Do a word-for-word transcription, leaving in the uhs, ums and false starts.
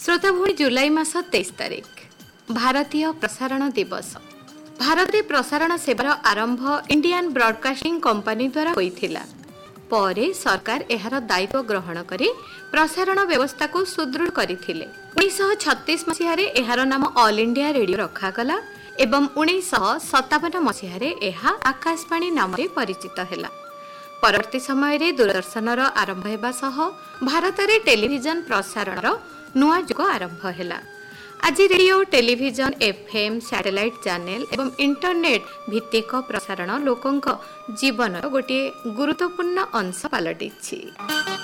श्रोता भूमि जुलाई मास तेईस तारिख भारतीय प्रसारण दिवस। भारत में प्रसारण सेवार आरंभ इंडियन ब्रॉडकास्टिंग कंपनी द्वारा होइथिला। परे सरकार एहार दायित्व ग्रहण करी प्रसारण व्यवस्था को सुदृढ़ करथिले। उन्नीस सौ छत्तीस मसीह रे एहार नाम ऑल इंडिया रेडियो रखागला एवं उन्नीस सौ सत्तावन मसीह रे एहा आकाशवाणी नाम रे परिचित हेला। परवर्ती समय रे दूरदर्शनर आरंभ हेबा सह भारत रे टेलीविजन प्रसारणर नुआ युग आरंभ हेला। आज radio television FM satellite channel एवं इंटरनेट भित्तिक प्रसारण लोकंक जीवन गोटे गुरुत्वपूर्ण अंश पलटिछि।